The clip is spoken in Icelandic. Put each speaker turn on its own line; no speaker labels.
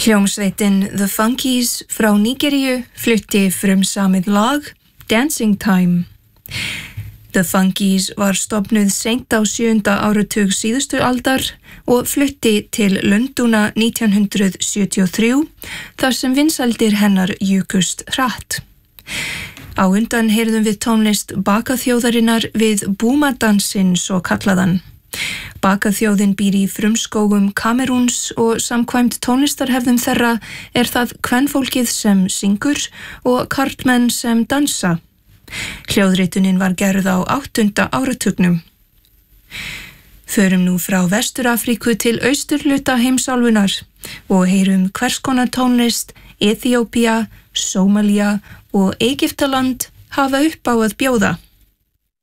Hljómsveitin The Funkies frá Nígeríu flutti frumsamið lag Dancing Time. The Funkies var stofnuð seint á 7. áratug síðustu aldar og flutti til Lundúna 1973 þar sem vinsældir hennar jukust hratt. Á undan heyrðum við tónlist Baka-þjóðarinnar við Búmadansinn svo kallaðan. Baka-þjóðin býr í frumskógum Kamerúns og samkvæmt tónlistarhefðum þeirra það kvenfólkið sem syngur og karlmenn sem dansa. Hljóðritunin var gerð á 8. áratugnum. Förum nú frá Vestur-Afríku til austurhluta heimsálfunnar og heyrum hvers konar tónlist Eþíópía, Sómalía og Egyptaland hafa upp á að bjóða.